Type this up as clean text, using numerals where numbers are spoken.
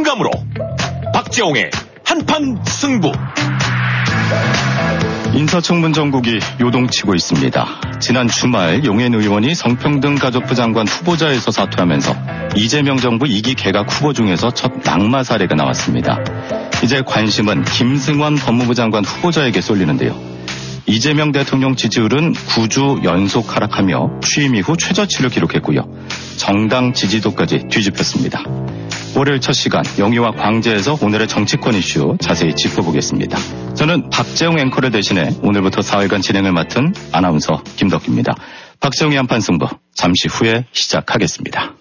정감으로 박재홍의 한판 승부. 인사청문 정국이 요동치고 있습니다. 지난 주말 용해인 의원이 성평등 가족부 장관 후보자에서 사퇴하면서 이재명 정부 2기 개각 후보 중에서 첫 낙마 사례가 나왔습니다. 이제 관심은 김승환 법무부 장관 후보자에게 쏠리는데요. 이재명 대통령 지지율은 9주 연속 하락하며 취임 이후 최저치를 기록했고요. 정당 지지도까지 뒤집혔습니다. 월요일 첫 시간 영희와 광재에서 오늘의 정치권 이슈 자세히 짚어보겠습니다. 저는 박재홍 앵커를 대신해 오늘부터 4일간 진행을 맡은 아나운서 김덕기입니다. 박재홍의 한판 승부 잠시 후에 시작하겠습니다.